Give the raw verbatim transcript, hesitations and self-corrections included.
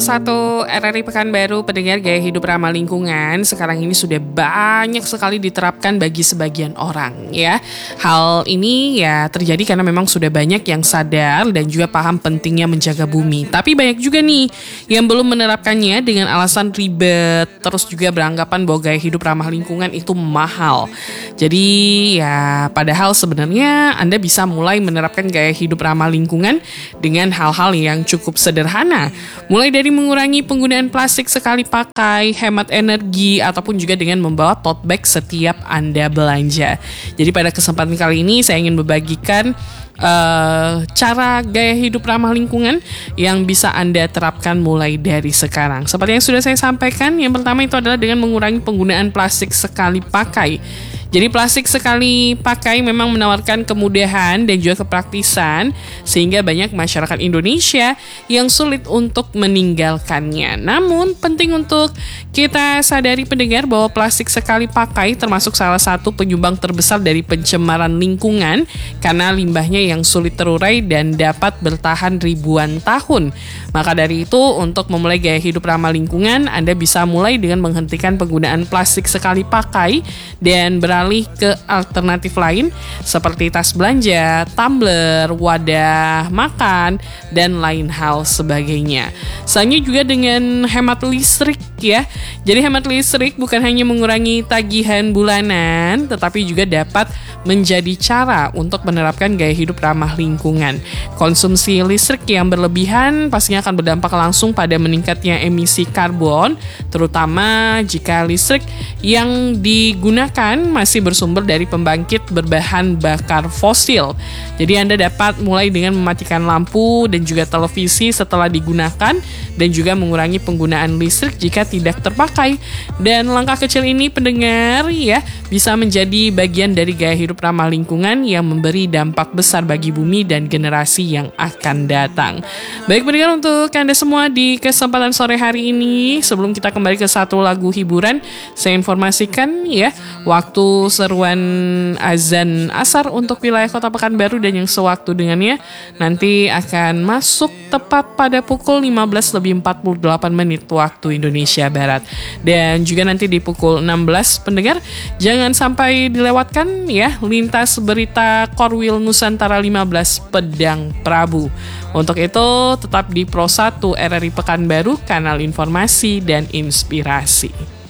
satu R R I Pekanbaru, pendengar gaya hidup ramah lingkungan sekarang ini sudah banyak sekali diterapkan bagi sebagian orang ya. Hal ini ya terjadi karena memang sudah banyak yang sadar dan juga paham pentingnya menjaga bumi. Tapi banyak juga nih yang belum menerapkannya dengan alasan ribet, terus juga beranggapan bahwa gaya hidup ramah lingkungan itu mahal. Jadi ya padahal sebenarnya Anda bisa mulai menerapkan gaya hidup ramah lingkungan dengan hal-hal yang cukup sederhana. Mulai dari mengurangi penggunaan plastik sekali pakai, hemat energi, ataupun juga dengan membawa tote bag setiap Anda belanja. Jadi pada kesempatan kali ini saya ingin membagikan uh, cara gaya hidup ramah lingkungan yang bisa Anda terapkan mulai dari sekarang. Seperti yang sudah saya sampaikan, yang pertama itu adalah dengan mengurangi penggunaan plastik sekali pakai. Jadi plastik sekali pakai memang menawarkan kemudahan dan juga kepraktisan sehingga banyak masyarakat Indonesia yang sulit untuk meninggalkannya. Namun penting untuk kita sadari pendengar bahwa plastik sekali pakai termasuk salah satu penyumbang terbesar dari pencemaran lingkungan karena limbahnya yang sulit terurai dan dapat bertahan ribuan tahun. Maka dari itu untuk memulai gaya hidup ramah lingkungan, Anda bisa mulai dengan menghentikan penggunaan plastik sekali pakai dan beralih alih ke alternatif lain seperti tas belanja, tumbler, wadah makan, dan lain hal sebagainya. Selanjutnya juga dengan hemat listrik ya. Jadi hemat listrik bukan hanya mengurangi tagihan bulanan, tetapi juga dapat menjadi cara untuk menerapkan gaya hidup ramah lingkungan. Konsumsi listrik yang berlebihan pastinya akan berdampak langsung pada meningkatnya emisi karbon, terutama jika listrik yang digunakan masih bersumber dari pembangkit berbahan bakar fosil. Jadi Anda dapat mulai dengan mematikan lampu dan juga televisi setelah digunakan dan juga mengurangi penggunaan listrik jika tidak terpakai. Dan langkah kecil ini pendengar ya bisa menjadi bagian dari gaya hidup ramah lingkungan yang memberi dampak besar bagi bumi dan generasi yang akan datang. Baik pendengar, untuk Anda semua di kesempatan sore hari ini, sebelum kita kembali ke satu lagu hiburan, saya informasikan ya waktu seruan azan asar untuk wilayah Kota Pekanbaru dan yang sewaktu dengannya nanti akan masuk tepat pada pukul lima belas lebih empat puluh delapan menit waktu Indonesia Barat. Dan juga nanti di pukul enam belas pendengar jangan sampai dilewatkan ya lintas berita Korwil Nusantara lima belas Pedang Prabu. Untuk itu tetap di Pro satu R R I Pekanbaru, kanal informasi dan inspirasi.